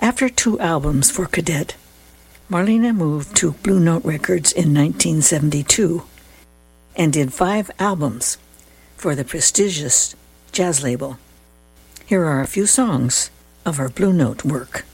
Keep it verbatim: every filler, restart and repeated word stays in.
After two albums for Cadet, Marlena moved to Blue Note Records in nineteen seventy-two and did five albums for the prestigious jazz label. Here are a few songs of her Blue Note work.